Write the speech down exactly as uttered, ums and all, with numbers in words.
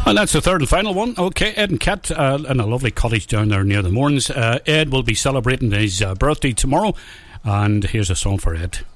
And that's the third and final one. Okay, Ed and Kat uh, in a lovely cottage down there near the Mourns. Uh, Ed will be celebrating his uh, birthday tomorrow, and here's a song for Ed.